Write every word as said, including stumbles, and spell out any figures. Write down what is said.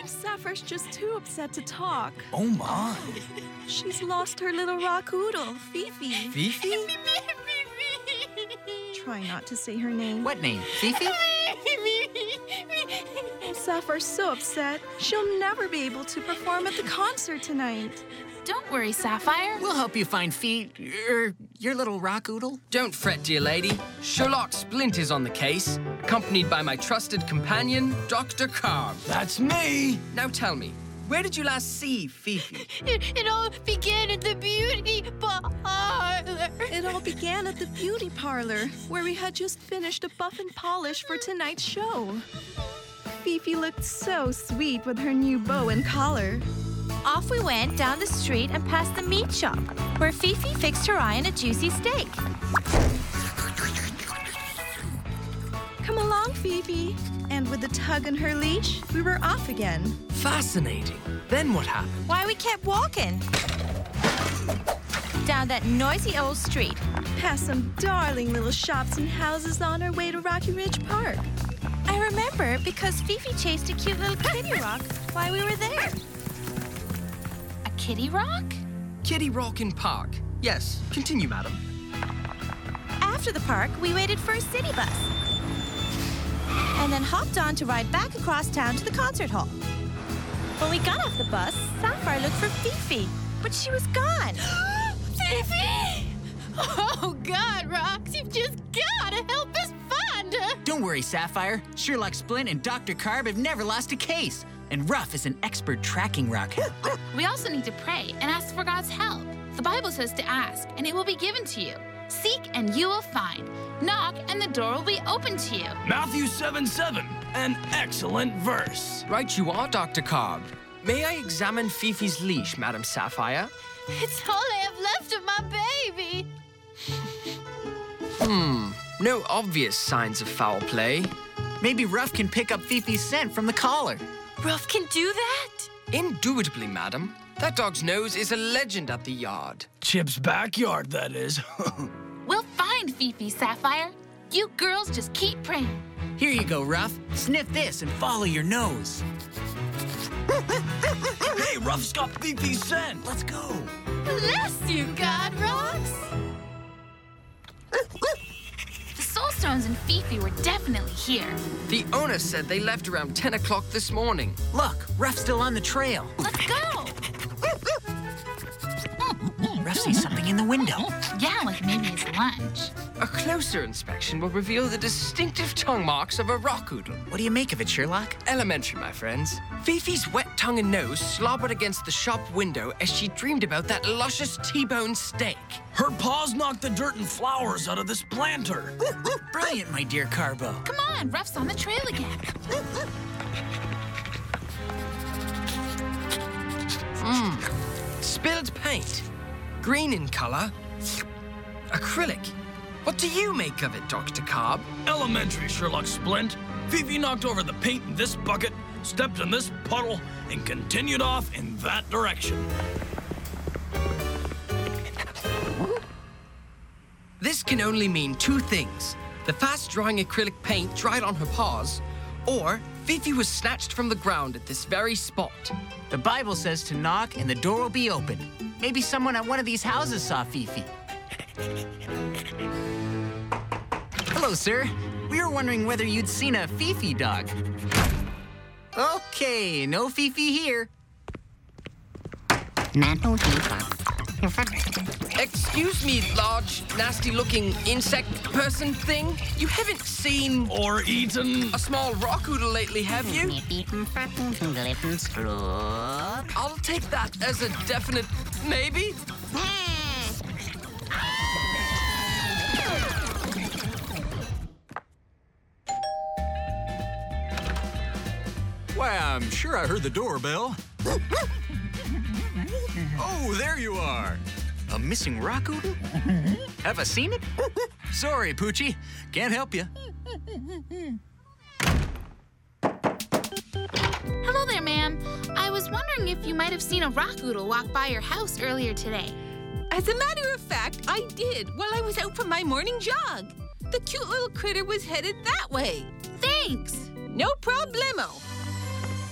Sapphire's just too upset to talk. Oh, my. She's lost her little rockoodle, Fifi. Fifi? Try not to say her name. What name? Fifi? Sapphire's so upset, she'll never be able to perform at the concert tonight. Don't worry, Sapphire. We'll help you find Fi... er, your little rockoodle. Don't fret, dear lady. Sherlock Splint is on the case, accompanied by my trusted companion, Doctor Carb. That's me. Now tell me, where did you last see Fifi? It, it all began at the beauty parlor. It all began at the beauty parlor, where we had just finished a buff and polish for tonight's show. Fifi looked so sweet with her new bow and collar. Off we went down the street and past the meat shop, where Fifi fixed her eye on a juicy steak. Come along, Fifi. And with a tug on her leash, we were off again. Fascinating. Then what happened? Why, we kept walking. Down that noisy old street. Past some darling little shops and houses on our way to Rocky Ridge Park. I remember because Fifi chased a cute little kitty rock while we were there. A kitty rock? Kitty Rockin' Park. Yes, continue, madam. After the park, we waited for a city bus. And then hopped on to ride back across town to the concert hall. When we got off the bus, Sapphire looked for Fifi, but she was gone. Fifi! Oh, God, Rox, you've just gotta help us find her. Don't worry, Sapphire. Sherlock Splint and Doctor Carb have never lost a case. And Ruff is an expert tracking rockhead. We also need to pray and ask for God's help. The Bible says to ask, and it will be given to you. Seek, and you will find. Knock, and the door will be open to you. Matthew seven seven, an excellent verse. Right you are, Doctor Carb. May I examine Fifi's leash, Madam Sapphire? It's all I have left of my baby. Hmm, no obvious signs of foul play. Maybe Ruff can pick up Fifi's scent from the collar. Ruff can do that? Indubitably, madam. That dog's nose is a legend at the yard. Chip's backyard, that is. We'll find Fifi, Sapphire. You girls just keep praying. Here you go, Ruff. Sniff this and follow your nose. Hey, Ruff's got Fifi's scent. Let's go. Bless you, God, Rox. The Soulstones and Fifi were definitely here. The owner said they left around ten o'clock this morning. Look, Ruff's still on the trail. Let's go. Ruff sees something in the window. Yeah, like maybe his lunch. A closer inspection will reveal the distinctive tongue marks of a rockoodle. What do you make of it, Sherlock? Elementary, my friends. Fifi's wet tongue and nose slobbered against the shop window as she dreamed about that luscious T-bone steak. Her paws knocked the dirt and flowers out of this planter. Brilliant, my dear Carbo. Come on, Ruff's on the trail again. Mmm. Spilled paint. Green in color. Acrylic. What do you make of it, Doctor Carb? Elementary, Sherlock Splint. Fifi knocked over the paint in this bucket, stepped in this puddle, and continued off in that direction. This can only mean two things. The fast-drying acrylic paint dried on her paws, or Fifi was snatched from the ground at this very spot. The Bible says to knock and the door will be open. Maybe someone at one of these houses saw Fifi. Hello, sir. We were wondering whether you'd seen a Fifi dog. Okay, no Fifi here. Excuse me, large, nasty-looking insect person thing. You haven't seen Or eaten. a small rockoodle lately, have you? I'll take that as a definite maybe. Why, I'm sure I heard the doorbell. Oh, there you are. A missing rockoodle? Have I seen it? Sorry, Poochie. Can't help you. Hello there, ma'am. I was wondering if you might have seen a rockoodle walk by your house earlier today. As a matter of fact, I did while I was out for my morning jog. The cute little critter was headed that way. Thanks. No problemo.